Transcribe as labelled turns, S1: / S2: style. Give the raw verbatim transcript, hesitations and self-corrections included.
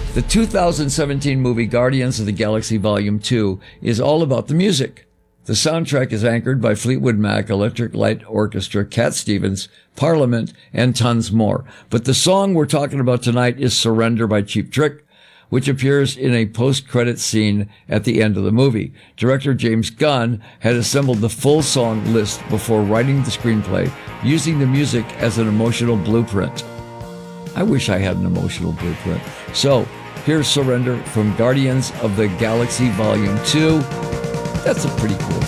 S1: The two thousand seventeen movie Guardians of the Galaxy Volume two is all about the music. The soundtrack is anchored by Fleetwood Mac, Electric Light Orchestra, Cat Stevens, Parliament, and tons more. But the song we're talking about tonight is Surrender by Cheap Trick, which appears in a post-credit scene at the end of the movie. Director James Gunn had assembled the full song list before writing the screenplay, using the music as an emotional blueprint. I wish I had an emotional blueprint. So, here's Surrender from Guardians of the Galaxy Volume two. That's a pretty cool